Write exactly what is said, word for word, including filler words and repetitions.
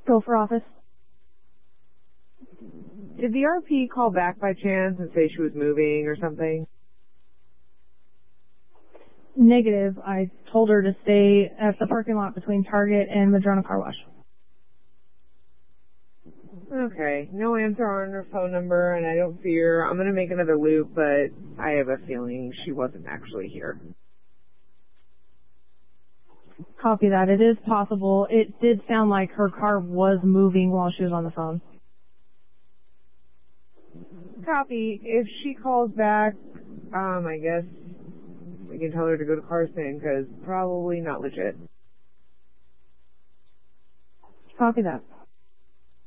Go for office. Did the R P call back by chance and say she was moving or something? Negative. I told her to stay at the parking lot between Target and Madrona Car Wash. Okay. No answer on her phone number, and I don't fear. I'm going to make another loop, but I have a feeling she wasn't actually here. Copy that. It is possible. It did sound like her car was moving while she was on the phone. Copy. If she calls back, um, I guess we can tell her to go to Carson, because probably not legit. Copy that.